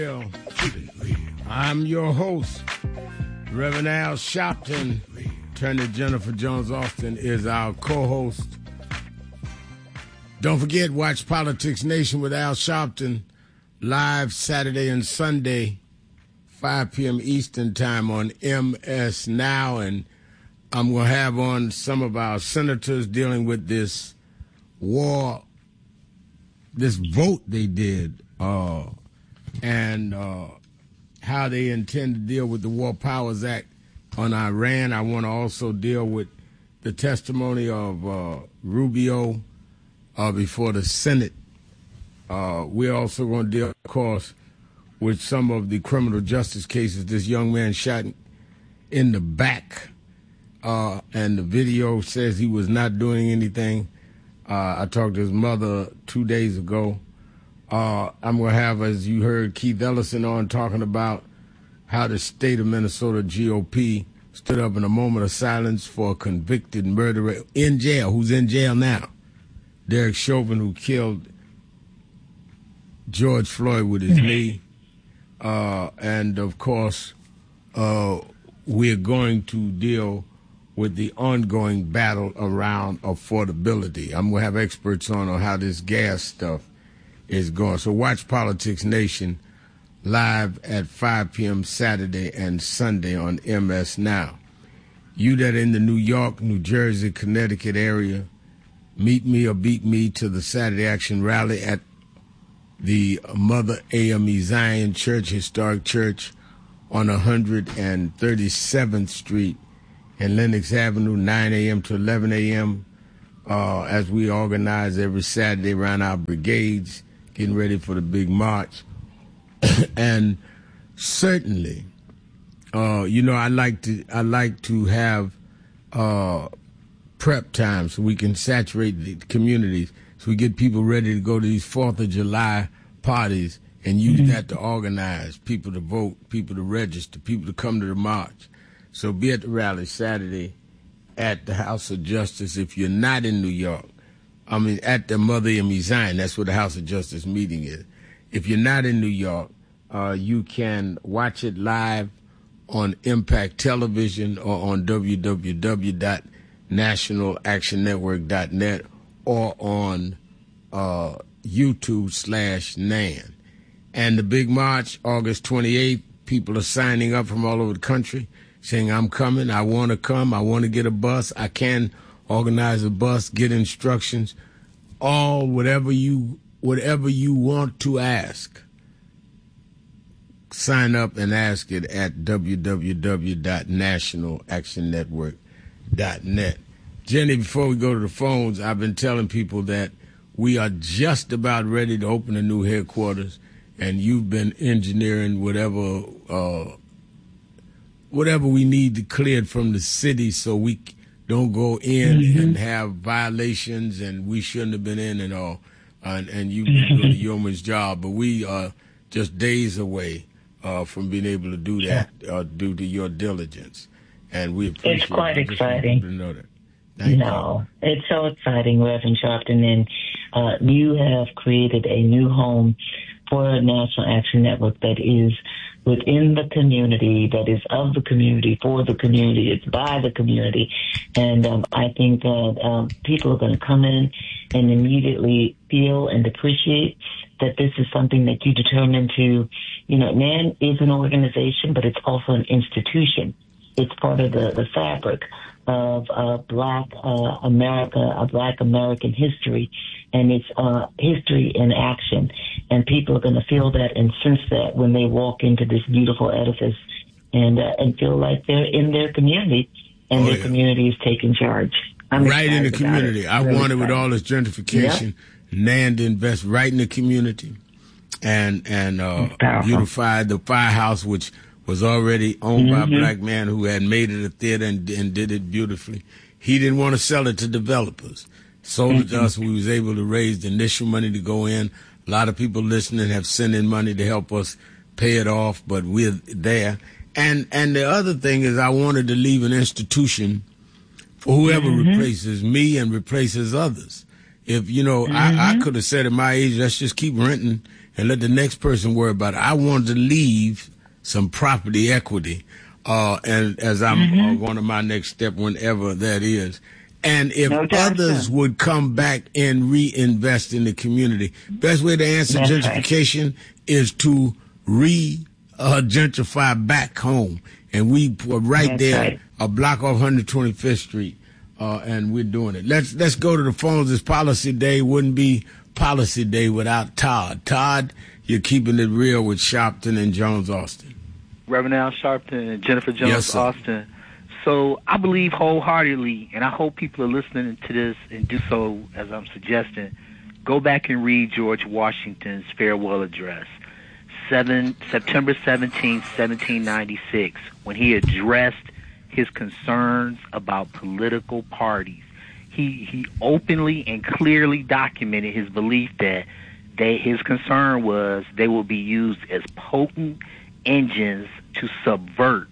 I'm your host, Reverend Al Sharpton. Attorney Jennifer Jones Austin is our co-host. Don't forget, watch Politics Nation with Al Sharpton live Saturday and Sunday, 5 p.m. Eastern Time on MS Now. And I'm going to have on some of our senators dealing with this war, this vote they did, and how they intend to deal with the War Powers Act on Iran. I want to also deal with the testimony of Rubio before the Senate. We're also going to deal, of course, with some of the criminal justice cases. This young man shot in the back, and the video says he was not doing anything. I talked to his mother 2 days ago. I'm going to have, as you heard, Keith Ellison on talking about how the state of Minnesota GOP stood up in a moment of silence for a convicted murderer in jail, who's in jail now, Derek Chauvin, who killed George Floyd with his knee. And, of course, we're going to deal with the ongoing battle around affordability. I'm going to have experts on how this gas stuff is going. So watch Politics Nation live at 5 p.m. Saturday and Sunday on MS Now. You that are in the New York, New Jersey, Connecticut area, meet me or beat me to the Saturday Action Rally at the Mother AME Zion Church, Historic Church on 137th Street and Lenox Avenue, 9 a.m. to 11 a.m. As we organize every Saturday around our brigades, getting ready for the big march. And certainly, I like to have prep time so we can saturate the communities, so we get people ready to go to these 4th of July parties and use that to organize people to vote, people to register, people to come to the march. So be at the rally Saturday at the House of Justice. If you're not in New York, at the Mother AME Zion, that's where the House of Justice meeting is. If you're not in New York, you can watch it live on Impact Television or on www.nationalactionnetwork.net or on YouTube/NAN. And the big march, August 28th, people are signing up from all over the country saying, I'm coming, I want to come, I want to get a bus, I can organize a bus, get instructions, whatever you want to ask. Sign up and ask it at www.nationalactionnetwork.net. Jenny, before we go to the phones, I've been telling people that we are just about ready to open a new headquarters, and you've been engineering whatever we need to clear it from the city so we don't go in and have violations, and we shouldn't have been in and all. And you've been doing a yeoman's job, but we are just days away from being able to do that due to your diligence. And we appreciate it. It's quite exciting. To know that. It's so exciting, Reverend Sharpton, and you have created a new home for National Action Network that is within the community, that is of the community, for the community, it's by the community. And I think that people are going to come in and immediately feel and appreciate that this is something that you determined to, NAN is an organization, but it's also an institution. It's part of the fabric of Black America, Black American history, and it's history in action. And people are going to feel that and sense that when they walk into this beautiful edifice and feel like they're in their community and their community is taking charge. I'm right in the community. I really wanted with all this gentrification, NAN to invest right in the community and beautify the firehouse, which was already owned by a black man who had made it a theater and did it beautifully. He didn't want to sell it to developers. Sold it to us. We was able to raise the initial money to go in. A lot of people listening have sent in money to help us pay it off, but we're there. And the other thing is I wanted to leave an institution for whoever replaces me and replaces others. If, I could have said at my age, let's just keep renting and let the next person worry about it. I wanted to leave some property equity, and as I'm going to my next step, whenever that is. And if others would come back and reinvest in the community, best way to answer gentrification is to gentrify back home. And we were right there, a block off 125th Street, and we're doing it. Let's go to the phones. It's Policy Day. Wouldn't be Policy Day without Todd. Todd, you're keeping it real with Sharpton and Jones Austin. Reverend Al Sharpton and Jennifer Jones Austin. So I believe wholeheartedly, and I hope people are listening to this and do so as I'm suggesting, go back and read George Washington's farewell address, September 17, 1796, when he addressed his concerns about political parties. He openly and clearly documented his belief that his concern was they will be used as potent engines to subvert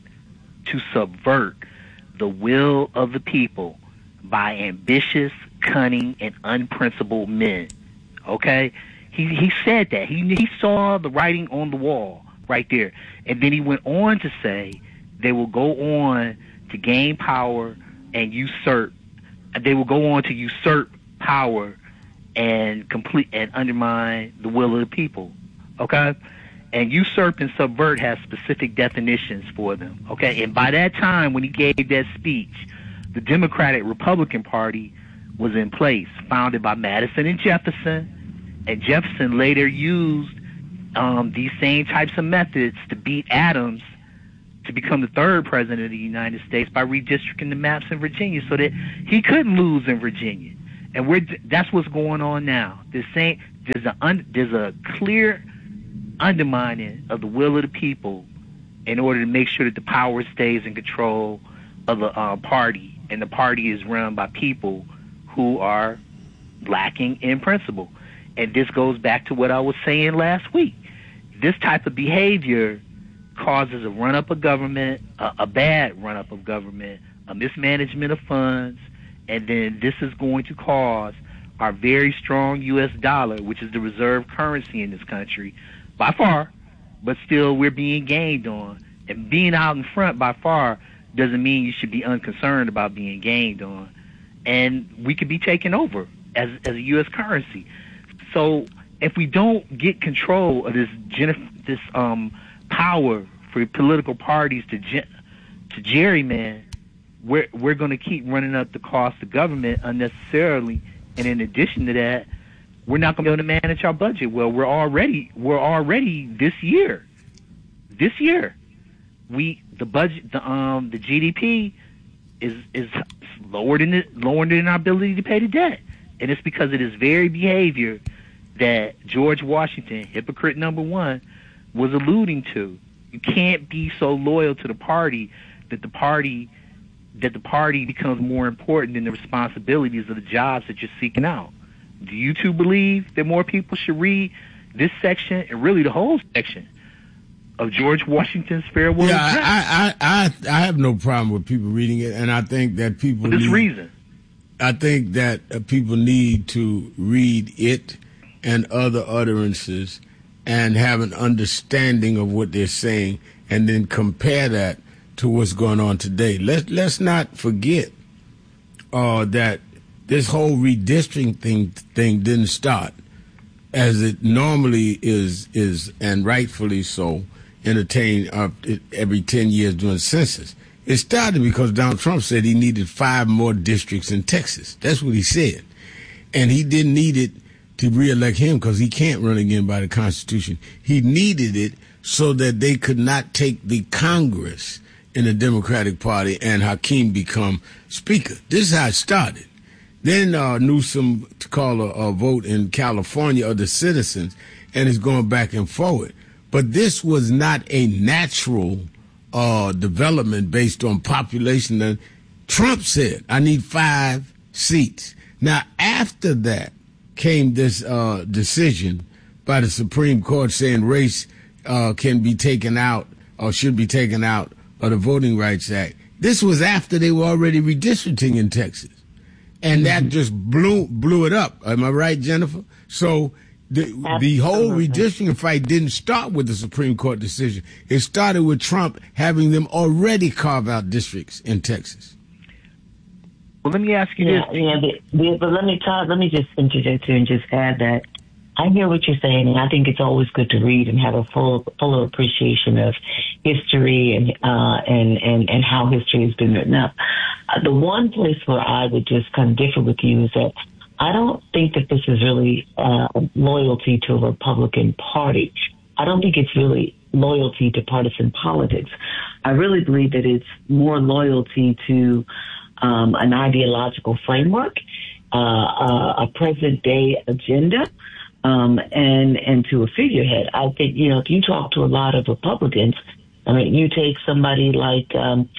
the will of the people by ambitious, cunning, and unprincipled men. Okay? He said that. He saw the writing on the wall right there. And then he went on to say they will go on to gain power and usurp. They will go on to usurp power and undermine the will of the people. Okay? And usurp and subvert has specific definitions for them. Okay? And by that time, when he gave that speech, the Democratic Republican Party was in place, founded by Madison and Jefferson. And Jefferson later used these same types of methods to beat Adams to become the third president of the United States by redistricting the maps in Virginia so that he couldn't lose in Virginia. And that's what's going on now. There's a clear undermining of the will of the people in order to make sure that the power stays in control of the party, and the party is run by people who are lacking in principle. And this goes back to what I was saying last week. This type of behavior causes a run-up of government, a bad run-up of government, a mismanagement of funds, and then this is going to cause our very strong U.S. dollar, which is the reserve currency in this country, by far, but still we're being gained on. And being out in front by far doesn't mean you should be unconcerned about being gained on. And we could be taken over as a U.S. currency. So if we don't get control of this power for political parties to gerrymander, we're going to keep running up the cost of government unnecessarily. And in addition to that, we're not going to be able to manage our budget well. We're already this year. The budget, the GDP is lower than our ability to pay the debt, and it's because of this very behavior that George Washington, hypocrite number one, was alluding to. You can't be so loyal to the party that the party becomes more important than the responsibilities of the jobs that you're seeking out. Do you two believe that more people should read this section and really the whole section of George Washington's farewell address? Yeah, I have no problem with people reading it, and I think that people I think that people need to read it and other utterances and have an understanding of what they're saying, and then compare that to what's going on today. Let's not forget that this whole redistricting thing didn't start as it normally is and rightfully so, entertained every 10 years during the census. It started because Donald Trump said he needed 5 more districts in Texas. That's what he said. And he didn't need it to reelect him because he can't run again by the Constitution. He needed it so that they could not take the Congress in the Democratic Party and Hakeem become Speaker. This is how it started. Then Newsom called a vote in California of the citizens, and it's going back and forward. But this was not a natural development based on population. And Trump said, I need 5 seats. Now, after that came this decision by the Supreme Court saying race can be taken out or should be taken out of the Voting Rights Act. This was after they were already redistricting in Texas. And that just blew it up. Am I right, Jennifer? So The whole redistricting fight didn't start with the Supreme Court decision. It started with Trump having them already carve out districts in Texas. Well, let me ask you this. But let me just interject here and just add that I hear what you're saying, and I think it's always good to read and have a fuller appreciation of history and how history has been written up. The one place where I would just kind of differ with you is that I don't think that this is really loyalty to a Republican Party. I don't think it's really loyalty to partisan politics. I really believe that it's more loyalty to an ideological framework, a present day agenda, and to a figurehead. I think, if you talk to a lot of Republicans, I mean, you take somebody like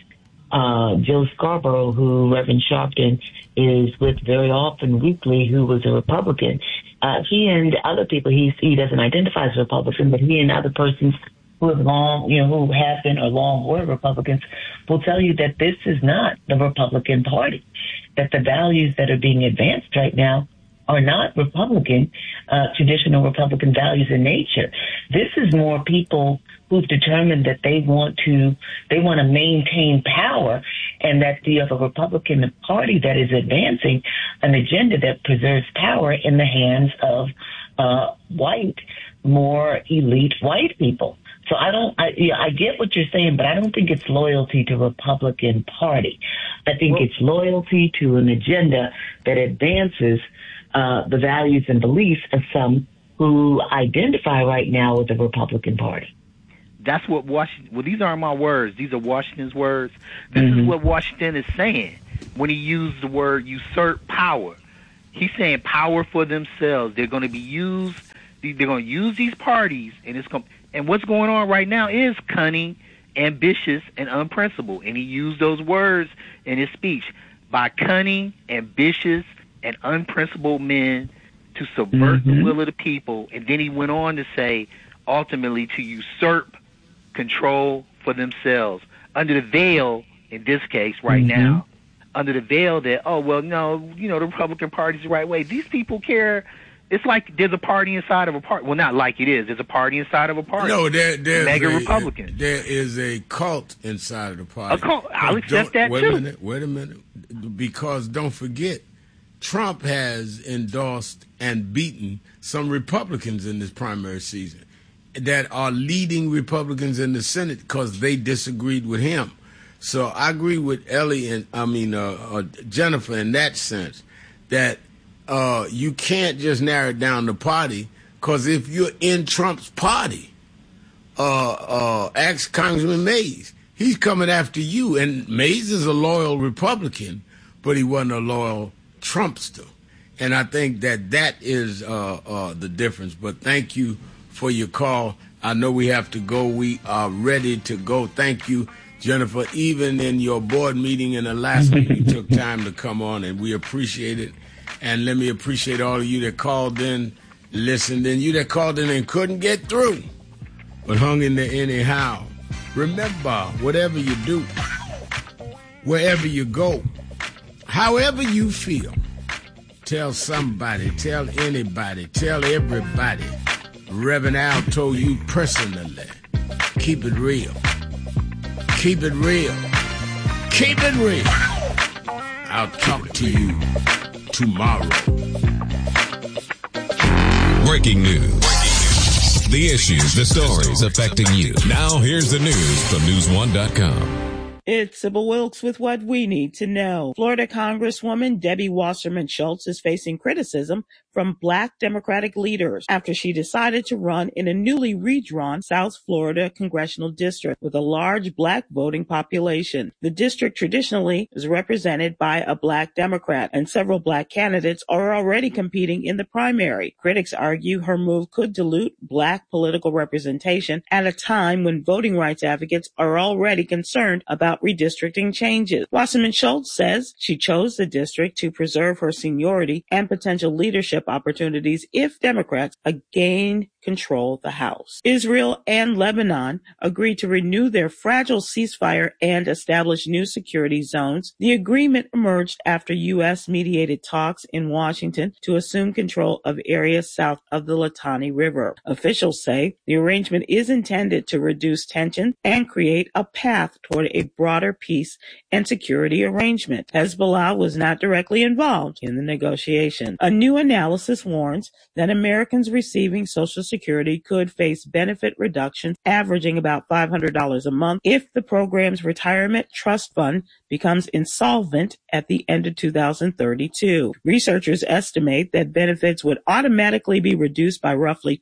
Joe Scarborough, who Reverend Sharpton is with very often weekly, who was a Republican. He and other people, he doesn't identify as a Republican, but he and other persons who have who have been or long were Republicans will tell you that this is not the Republican Party, that the values that are being advanced right now are not Republican, traditional Republican values in nature. This is more people who've determined that they want to maintain power, and that you have a Republican Party that is advancing an agenda that preserves power in the hands of white, more elite white people. So I get what you're saying, but I don't think it's loyalty to Republican Party. I think it's loyalty to an agenda that advances the values and beliefs of some who identify right now with the Republican Party. That's what Washington. Well, these aren't my words. These are Washington's words. This is what Washington is saying when he used the word usurp power. He's saying power for themselves. They're going to be used. They're going to use these parties, and what's going on right now is cunning, ambitious, and unprincipled. And he used those words in his speech. By cunning, ambitious, and unprincipled men to subvert the will of the people. And then he went on to say, ultimately, to usurp control for themselves under the veil, in this case right now, under the veil that, the Republican Party's the right way. These people care. It's like there's a party inside of a party. Well, not like it is. There's a party inside of a party. No, there's mega Republicans. There is a cult inside of the party. A cult. I'll accept that too. Wait a minute. Because don't forget, Trump has endorsed and beaten some Republicans in this primary season that are leading Republicans in the Senate because they disagreed with him. So I agree with Jennifer in that sense, that you can't just narrow it down to party, because if you're in Trump's party, ask Congressman Mays. He's coming after you, and Mays is a loyal Republican, but he wasn't a loyal Trumpster. And I think that is the difference. But thank you for your call. I know we have to go. We are ready to go. Thank you, Jennifer. Even in your board meeting in Alaska, you took time to come on, and we appreciate it. And let me appreciate all of you that called in, listened, and you that called in and couldn't get through, but hung in there anyhow. Remember, whatever you do, wherever you go, however you feel, tell somebody, tell anybody, tell everybody. Reverend Al told you personally, keep it real. Keep it real. Keep it real. I'll talk to you tomorrow. Breaking news. The issues, the stories affecting you. Now here's the news from News1.com. It's Sybil Wilkes with what we need to know. Florida Congresswoman Debbie Wasserman Schultz is facing criticism from Black Democratic leaders after she decided to run in a newly redrawn South Florida congressional district with a large Black voting population. The district traditionally is represented by a Black Democrat, and several Black candidates are already competing in the primary. Critics argue her move could dilute Black political representation at a time when voting rights advocates are already concerned about redistricting changes. Wasserman Schultz says she chose the district to preserve her seniority and potential leadership opportunities if Democrats gain control the House. Israel and Lebanon agreed to renew their fragile ceasefire and establish new security zones. The agreement emerged after U.S. mediated talks in Washington to assume control of areas south of the Litani River. Officials say the arrangement is intended to reduce tension and create a path toward a broader peace and security arrangement. Hezbollah was not directly involved in the negotiation. A new analysis warns that Americans receiving Social Security could face benefit reductions averaging about $500 a month if the program's retirement trust fund becomes insolvent at the end of 2032. Researchers estimate that benefits would automatically be reduced by roughly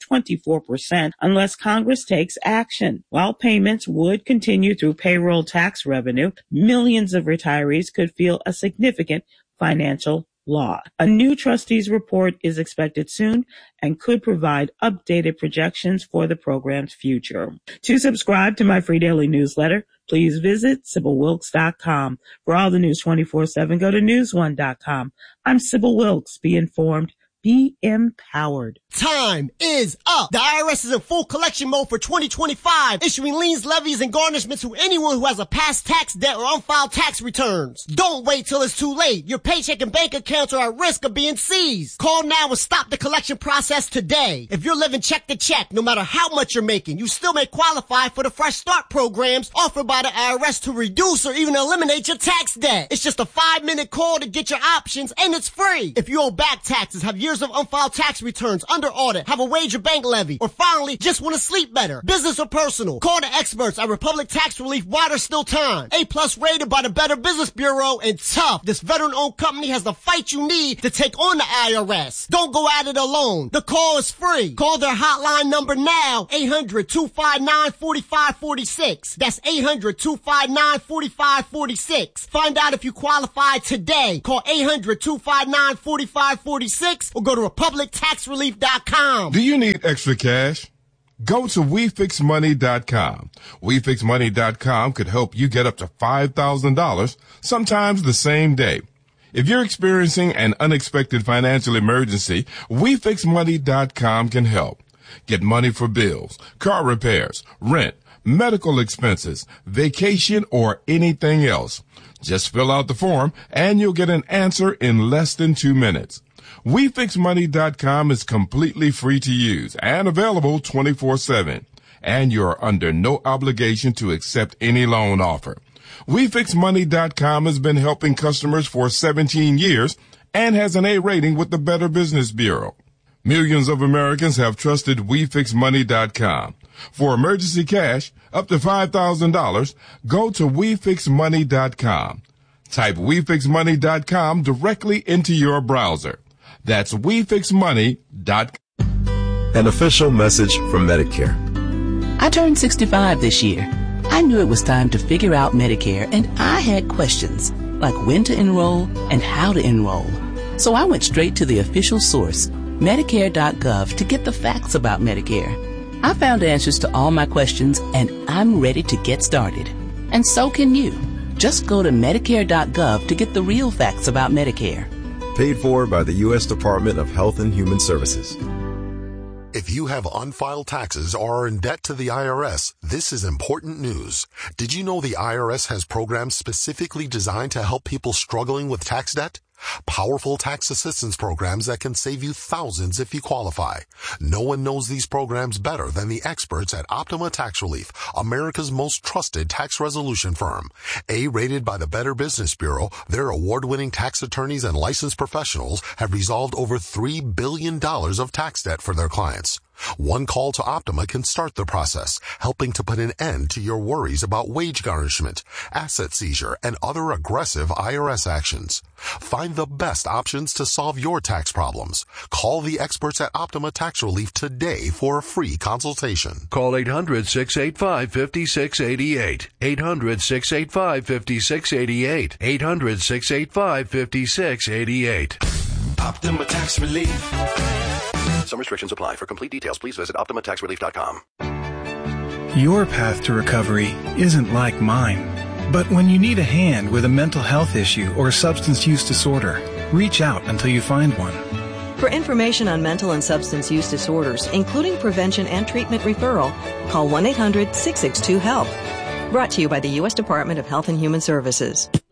24% unless Congress takes action. While payments would continue through payroll tax revenue, millions of retirees could feel a significant financial loss. A new trustees report is expected soon and could provide updated projections for the program's future. To subscribe to my free daily newsletter, please visit SybylWilkes.com. For all the news 24/7, go to newsone.com. I'm Sybil Wilkes. Be informed. Be empowered. Time is up. The IRS is in full collection mode for 2025, issuing liens, levies, and garnishments to anyone who has a past tax debt or unfiled tax returns. Don't wait till it's too late. Your paycheck and bank accounts are at risk of being seized. Call now and stop the collection process today. If you're living check to check, no matter how much you're making, you still may qualify for the Fresh Start programs offered by the IRS to reduce or even eliminate your tax debt. It's just a 5-minute call to get your options, and it's free. If you owe back taxes, have years of unfiled tax returns, under audit, have a wage or bank levy, or finally just want to sleep better, business or personal, call the experts at Republic Tax Relief while there's still time. A+ rated by the Better Business Bureau, and tough. This veteran-owned company has the fight you need to take on the IRS. Don't go at it alone. The call is free. Call their hotline number now, 800-259-4546. That's 800-259-4546. Find out if you qualify today. Call 800-259-4546 or go to republictaxrelief.com. Do you need extra cash? Go to WeFixMoney.com. WeFixMoney.com could help you get up to $5,000, sometimes the same day. If you're experiencing an unexpected financial emergency, WeFixMoney.com can help. Get money for bills, car repairs, rent, medical expenses, vacation, or anything else. Just fill out the form and you'll get an answer in less than 2 minutes. WeFixMoney.com is completely free to use and available 24/7. And you're under no obligation to accept any loan offer. WeFixMoney.com has been helping customers for 17 years and has an A rating with the Better Business Bureau. Millions of Americans have trusted WeFixMoney.com. For emergency cash, up to $5,000, go to WeFixMoney.com. Type WeFixMoney.com directly into your browser. That's WeFixMoney.com. An official message from Medicare. I turned 65 this year. I knew it was time to figure out Medicare, and I had questions, like when to enroll and how to enroll. So I went straight to the official source, Medicare.gov, to get the facts about Medicare. I found answers to all my questions, and I'm ready to get started. And so can you. Just go to Medicare.gov to get the real facts about Medicare. Paid for by the U.S. Department of Health and Human Services. If you have unfiled taxes or are in debt to the IRS, this is important news. Did you know the IRS has programs specifically designed to help people struggling with tax debt? Powerful tax assistance programs that can save you thousands if you qualify. No one knows these programs better than the experts at Optima Tax Relief, America's most trusted tax resolution firm. A-rated by the Better Business Bureau, their award-winning tax attorneys and licensed professionals have resolved over $3 billion of tax debt for their clients. One call to Optima can start the process, helping to put an end to your worries about wage garnishment, asset seizure, and other aggressive IRS actions. Find the best options to solve your tax problems. Call the experts at Optima Tax Relief today for a free consultation. Call 800-685-5688. 800-685-5688. 800-685-5688. Optima Tax Relief. Some restrictions apply. For complete details, please visit OptimaTaxRelief.com. Your path to recovery isn't like mine. But when you need a hand with a mental health issue or substance use disorder, reach out until you find one. For information on mental and substance use disorders, including prevention and treatment referral, call 1-800-662-HELP. Brought to you by the U.S. Department of Health and Human Services.